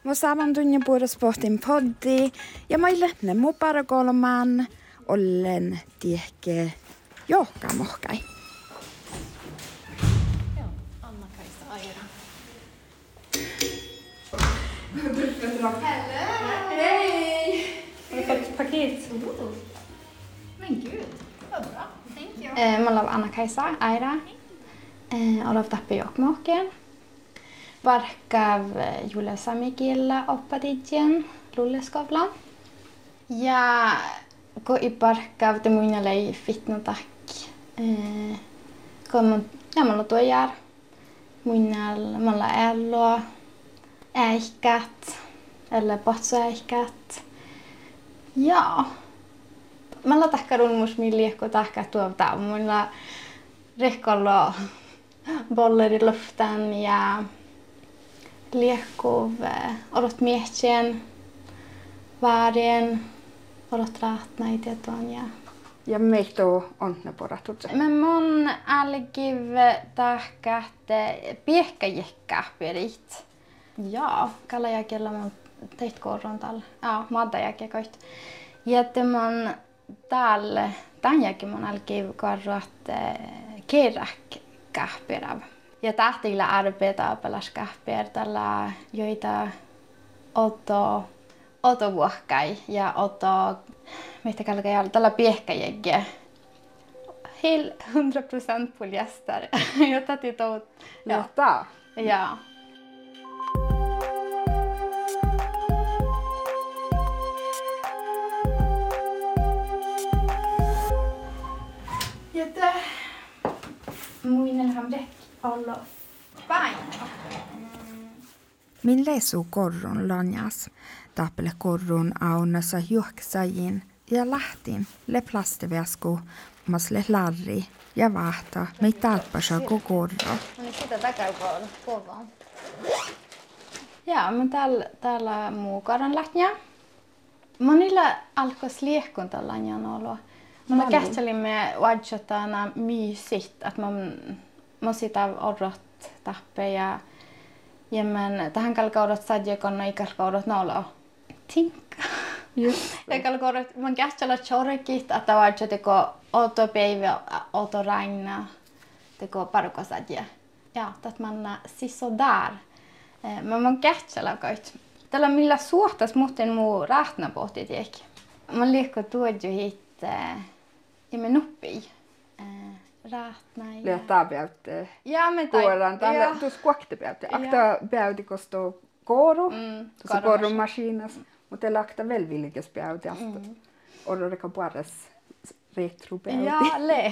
Mä saavan tunnin puolesta pohtin poddi ja mä olen mun parakolman ollen tiehke johkamohkai. Joo, Anna-Kaisa Aira. Hej! Har du fått paket? Men gud, vad bra. Thank you. Mä olen Anna-Kaisa Aira. Olen tappi Jokkmokeen. Varkav julesamikilla oppatidjen lulleskovlan. Ja kun i parkkav te muinalei fitnotak. Kun mulla tuo jär. Mulla ello, äikät, eller potsuäikät. Ja. Mulla tahkarun mus milliekko tahkaa tuolta. Mulla rehkollo boller i luften ja liekkuv odot miehtien vaarien odot raatnait ja tuon ja. Ja meistä on ne poratut. Men mun algiv tahkahte piehkäjekkä perit. Ja, kalajakella mun teit korron täällä. Ja, maddajakekoit. Ja mun täällä tämänjälkeen mun algiv korrat keräkkähperav. Ja tähtillä arbeta pelaskähper tällä joita oto vuokkai ja oto mitä kalkaa tällä piehkäjegge. Hel 100% polyester. Jota titout. Jota. Ja. Jota muinelham dek alla fine. Min lesu korron lanjas. Tappele korron aunassa juoksajin ja lähtin le plastiväsku masle larri ja vahta mei talpasa korro. Niin sitä takapuolella. Ja, men täällä muu karan lähtjä. Monilla alkos liekkuun tällä olo. Mä kähtselimme vadsotana myysit, että mä sitä odot tappe ja men tähän kalkaudot sadjekonna ikalkaudot nolo. Tinkka. Just. Ja kalkaudot mä kähtsellä chorkit, että vadsoteko oto päivä, oto raina, teko parukosadje. Ja, att man siso där. Men man kähtsellä koit. Tällä millä suhtas muuten muu rahtna pohti tiek. Man liekko tuodju hit ja me nuppi. Rahtna ja. Lehtaa päytte. Ja me Kuolan tällä tus kuokte päytte. Akta päytti kosto koru. Tuossa korun masinas. Mutta lakta velvillikes päytti asta. Odoreka paras retro päytti. Ja le.